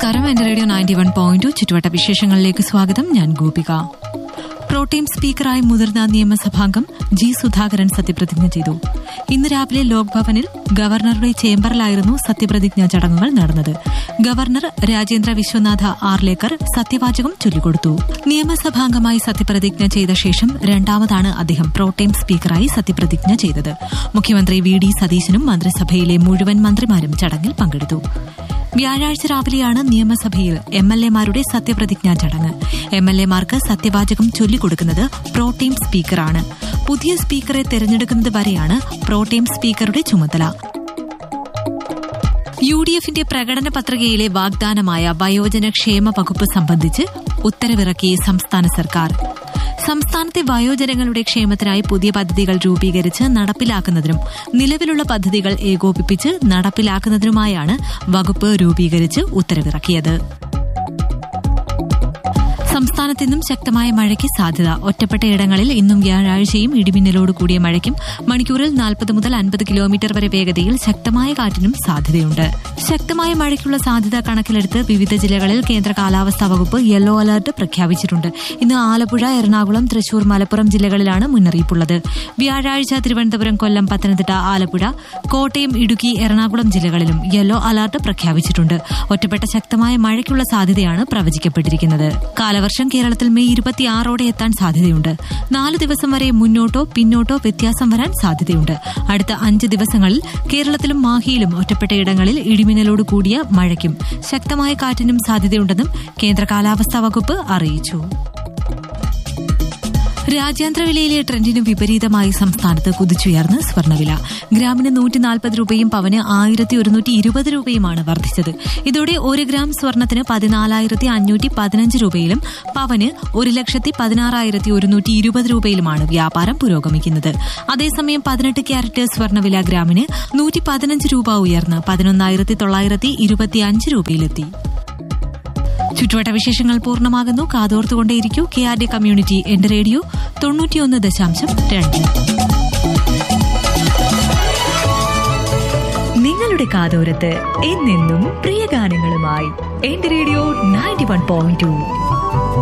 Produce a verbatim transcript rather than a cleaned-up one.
നമസ്കാരം. എന്റെ radio ninety one point two ചുറ്റുവട്ട വിശേഷങ്ങളിലേക്ക് സ്വാഗതം. ഞാൻ ഗോപിക. പ്രോട്ടീം സ്പീക്കറായി മുതിർന്ന നിയമസഭാംഗം ജി സുധാകരൻ സത്യപ്രതിജ്ഞ ചെയ്തു. ഇന്ന് രാവിലെ ലോക്ഭവനിൽ ഗവർണറുടെ ചേംബറിലായിരുന്നു സത്യപ്രതിജ്ഞാ ചടങ്ങുകൾ നടന്നത്. ഗവർണർ രാജേന്ദ്ര വിശ്വനാഥ ആർലേക്കർ സത്യവാചകം ചൊല്ലിക്കൊടുത്തു. നിയമസഭാംഗമായി സത്യപ്രതിജ്ഞ ചെയ്ത ശേഷം രണ്ടാമതാണ് അദ്ദേഹം പ്രോട്ടീം സ്പീക്കറായി സത്യപ്രതിജ്ഞ ചെയ്തത്. മുഖ്യമന്ത്രി വി ഡി സതീശനും മന്ത്രിസഭയിലെ മുഴുവൻ മന്ത്രിമാരും ചടങ്ങിൽ പങ്കെടുത്തു. വ്യാഴാഴ്ച രാവിലെയാണ് നിയമസഭയിൽ എം എൽ എമാരുടെ സത്യപ്രതിജ്ഞാ ചടങ്ങ്. എം എൽ എമാർക്ക് സത്യവാചകം ചൊല്ലിക്കൊടുക്കുന്നത് പ്രോട്ടീം സ്പീക്കറാണ്. പുതിയ സ്പീക്കറെ തെരഞ്ഞെടുക്കുന്നത് വരെയാണ് പ്രോട്ടീം സ്പീക്കറുടെ ചുമതല. യു ഡി എഫിന്റെ പ്രകടന പത്രികയിലെ വാഗ്ദാനമായ വയോജന ക്ഷേമ വകുപ്പ് സംബന്ധിച്ച് ഉത്തരവിറക്കി സംസ്ഥാന സർക്കാർ. സംസ്ഥാനത്തെ വയോജനങ്ങളുടെ ക്ഷേമത്തിനായി പുതിയ പദ്ധതികൾ രൂപീകരിച്ച് നടപ്പിലാക്കുന്നതിനും നിലവിലുള്ള പദ്ധതികൾ ഏകോപിപ്പിച്ച് നടപ്പിലാക്കുന്നതിനുമായാണ് വകുപ്പ് രൂപീകരിച്ച് ഉത്തരവിറക്കിയത്. സംസ്ഥാനത്ത് ഇന്നും ശക്തമായ മഴയ്ക്ക് സാധ്യത. ഒറ്റപ്പെട്ടയിടങ്ങളിൽ ഇന്നും വ്യാഴാഴ്ചയും ഇടിമിന്നലോട് കൂടിയ മഴയ്ക്കും മണിക്കൂറിൽ നാൽപ്പത് മുതൽ അൻപത് കിലോമീറ്റർ വരെ വേഗതയിൽ ശക്തമായ കാറ്റിനും സാധ്യതയുണ്ട്. ശക്തമായ മഴയ്ക്കുള്ള സാധ്യത കണക്കിലെടുത്ത് വിവിധ ജില്ലകളിൽ കേന്ദ്ര കാലാവസ്ഥാ വകുപ്പ് യെല്ലോ അലർട്ട് പ്രഖ്യാപിച്ചിട്ടുണ്ട്. ഇന്ന് ആലപ്പുഴ, എറണാകുളം, തൃശൂർ, മലപ്പുറം ജില്ലകളിലാണ് മുന്നറിയിപ്പുള്ളത്. വ്യാഴാഴ്ച തിരുവനന്തപുരം, കൊല്ലം, പത്തനംതിട്ട, ആലപ്പുഴ, കോട്ടയം, ഇടുക്കി, എറണാകുളം ജില്ലകളിലും യെല്ലോ അലർട്ട് പ്രഖ്യാപിച്ചിട്ടുണ്ട്. ഒറ്റപ്പെട്ട ശക്തമായ മഴയ്ക്കുള്ള സാധ്യതയാണ് പ്രവചിക്കപ്പെട്ടിരിക്കുന്നത്. കാലവർഷം കേരളത്തിൽ മെയ് ഇരുപത്തിയാറോടെ എത്താൻ സാധ്യതയുണ്ട്. നാല് ദിവസം വരെ മുന്നോട്ടോ പിന്നോട്ടോ വ്യത്യാസം വരാൻ സാധ്യതയുണ്ട്. അടുത്ത അഞ്ച് ദിവസങ്ങളിൽ കേരളത്തിലും മാഹിയിലും ഒറ്റപ്പെട്ടയിടങ്ങളിൽ ഇടിമിന്നലോട് കൂടിയ മഴയ്ക്കും ശക്തമായ കാറ്റിനും സാധ്യതയുണ്ടെന്നും കേന്ദ്ര കാലാവസ്ഥാ വകുപ്പ് അറിയിച്ചു. രാജ്യാന്തര വിലയിലെ ട്രെൻഡിന് വിപരീതമായി സംസ്ഥാനത്ത് കുതിച്ചുയർന്ന് സ്വർണ്ണവില. ഗ്രാമിന് നൂറ്റി നാൽപ്പത് രൂപയും പവന് ആയിരത്തി ഒരുന്നൂറ്റി ഇരുപത് രൂപയുമാണ് വർദ്ധിച്ചത്. ഇതോടെ ഒരു ഗ്രാം സ്വർണ്ണത്തിന് പതിനാലായിരത്തി അഞ്ഞൂറ്റി പതിനഞ്ച് രൂപയിലും പവന് ഒരു ലക്ഷത്തി പതിനാറായിരത്തി ഒരുന്നൂറ്റി ഇരുപത് രൂപയിലുമാണ് വ്യാപാരം പുരോഗമിക്കുന്നത്. അതേസമയം പതിനെട്ട് ക്യാരറ്റ് സ്വർണ്ണവില ഗ്രാമിന് നൂറ്റി പതിനഞ്ച് രൂപ ഉയർന്ന് പതിനൊന്നായിരത്തി തൊള്ളായിരത്തി ഇരുപത്തിയഞ്ച് രൂപയിലെത്തി. ചുറ്റുവട്ട വിശേഷങ്ങൾ പൂർണ്ണമാകുന്നു. കാതോർത്തുകൊണ്ടേയിരിക്കൂ. കെ ആർ ഡി കമ്മ്യൂണിറ്റി എന്റെ റേഡിയോ തൊണ്ണൂറ്റിയൊന്ന് ദശാംശം രണ്ട്. നിങ്ങളുടെ കാതോരത്ത് എന്നെന്നും പ്രിയ ഗാനങ്ങളുമായി എന്റെ radio ninety one point two.